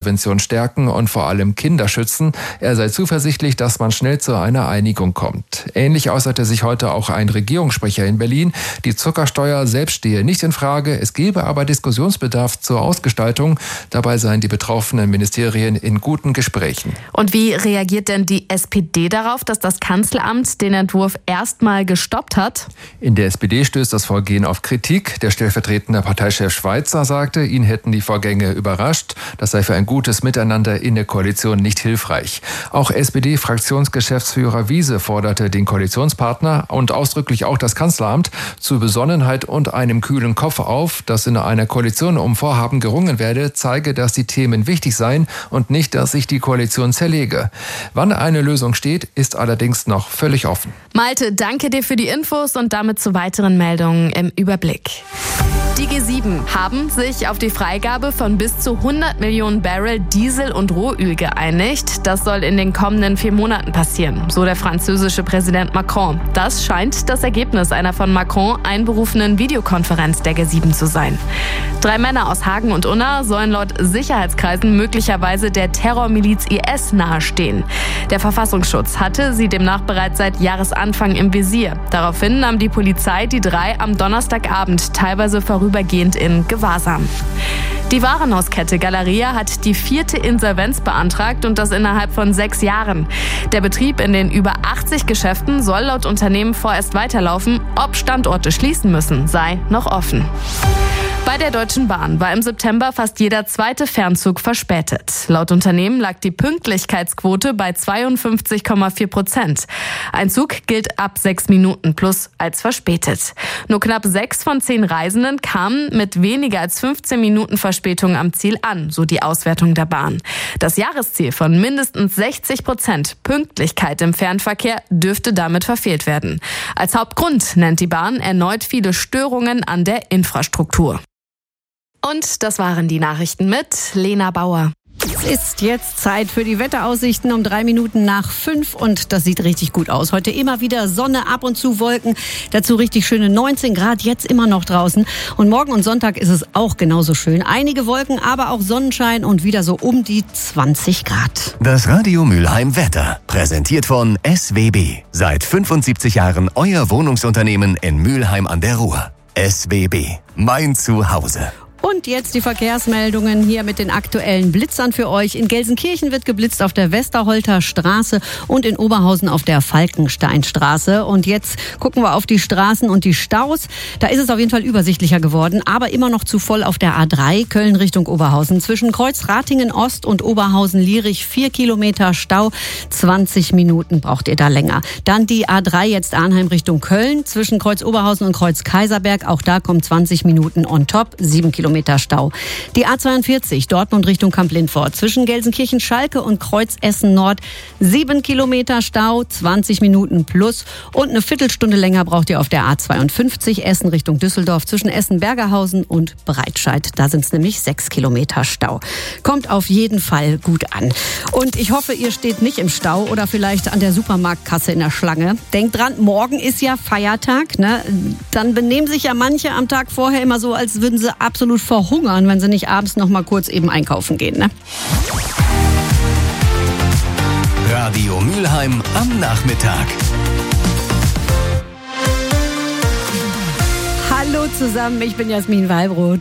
Kindersubvention stärken und vor allem Kinder schützen. Er sei zuversichtlich, dass man schnell zu einer Einigung kommt. Ähnlich äußerte sich heute auch ein Regierungssprecher in Berlin. Die Zuckersteuer selbst stehe nicht in Frage. Es gebe aber Diskussionsbedarf zur Ausgestaltung. Dabei seien die betroffenen Ministerien in guten Gesprächen. Und wie reagiert denn die SPD darauf, dass das Kanzleramt den Entwurf erstmal gestoppt hat? In der SPD stößt das Vorgehen auf Kritik. Der stellvertretende Parteichef Schweizer sagte, ihn hätten die Vorgänge überrascht. Das sei für ein gutes Miteinander in der Koalition nicht hilfreich. Auch SPD-Fraktionsgeschäftsführer Wiese forderte den Koalitionspartner und ausdrücklich auch das Kanzleramt zu Besonnenheit und einem kühlen Kopf auf. Dass in einer Koalition um Vorhaben gerungen werde, zeige, dass die Themen wichtig seien und nicht, dass sich die Koalition zerlege. Wann eine Lösung steht, ist allerdings noch völlig offen. Malte, danke dir für die Infos und damit zu weiteren Meldungen im Überblick. Die G7 haben sich auf die Freigabe von bis zu 100 Millionen Barrel Diesel und Rohöl geeinigt. Das soll in den kommenden 4 Monaten passieren, so der französische Präsident Macron. Das scheint das Ergebnis einer von Macron einberufenen Videokonferenz der G7 zu sein. 3 Männer aus Hagen und Unna sollen laut Sicherheitskreisen möglicherweise der Terrormiliz IS nahestehen. Der Verfassungsschutz hatte sie demnach bereits seit Jahresanfang im Visier. Daraufhin nahm die Polizei die 3 am Donnerstagabend teilweise vorübergehend in Gewahrsam. Die Warenhauskette Galeria hat die 4. Insolvenz beantragt und das innerhalb von 6 Jahren. Der Betrieb in den über 80 Geschäften soll laut Unternehmen vorerst weiterlaufen. Ob Standorte schließen müssen, sei noch offen. Bei der Deutschen Bahn war im September fast jeder 2. Fernzug verspätet. Laut Unternehmen lag die Pünktlichkeitsquote bei 52,4%. Ein Zug gilt ab 6 Minuten plus als verspätet. Nur knapp 6 von 10 Reisenden kamen mit weniger als 15 Minuten Verspätung am Ziel an, so die Auswertung der Bahn. Das Jahresziel von mindestens 60% Pünktlichkeit im Fernverkehr dürfte damit verfehlt werden. Als Hauptgrund nennt die Bahn erneut viele Störungen an der Infrastruktur. Und das waren die Nachrichten mit Lena Bauer. Es ist jetzt Zeit für die Wetteraussichten um 3 Minuten nach 5 und das sieht richtig gut aus. Heute immer wieder Sonne, ab und zu Wolken, dazu richtig schöne 19 Grad, jetzt immer noch draußen. Und morgen und Sonntag ist es auch genauso schön. Einige Wolken, aber auch Sonnenschein und wieder so um die 20 Grad. Das Radio Mülheim Wetter, präsentiert von SWB. Seit 75 Jahren euer Wohnungsunternehmen in Mülheim an der Ruhr. SWB, mein Zuhause. Und jetzt die Verkehrsmeldungen hier mit den aktuellen Blitzern für euch. In Gelsenkirchen wird geblitzt auf der Westerholter Straße und in Oberhausen auf der Falkensteinstraße. Und jetzt gucken wir auf die Straßen und die Staus. Da ist es auf jeden Fall übersichtlicher geworden, aber immer noch zu voll auf der A3 Köln Richtung Oberhausen. Zwischen Kreuzratingen Ost und Oberhausen-Lierich 4 Kilometer Stau. 20 Minuten braucht ihr da länger. Dann die A3 jetzt Arnheim Richtung Köln. Zwischen Kreuz Oberhausen und Kreuz Kaiserberg. Auch da kommen 20 Minuten on top. 7 Kilometer Stau. Die A42 Dortmund Richtung Kamp-Lindfort. Zwischen Gelsenkirchen-Schalke und Kreuz Essen-Nord 7 Kilometer Stau, 20 Minuten plus. Und eine Viertelstunde länger braucht ihr auf der A52 Essen Richtung Düsseldorf. Zwischen Essen-Bergerhausen und Breitscheid. Da sind es nämlich 6 Kilometer Stau. Kommt auf jeden Fall gut an. Und ich hoffe, ihr steht nicht im Stau oder vielleicht an der Supermarktkasse in der Schlange. Denkt dran, morgen ist ja Feiertag. Ne? Dann benehmen sich ja manche am Tag vorher immer so, als würden sie absolut verhungern, wenn sie nicht abends noch mal kurz eben einkaufen gehen. Ne? Radio Mülheim am Nachmittag. Hallo zusammen, ich bin Jasmin Wallbrot.